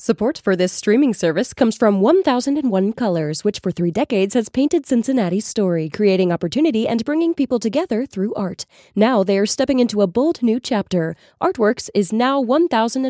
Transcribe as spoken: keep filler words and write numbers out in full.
Support for this streaming service comes from one thousand one Colors, which for three decades has painted Cincinnati's story, creating opportunity and bringing people together through art. Now they are stepping into a bold new chapter. Artworks is now one thousand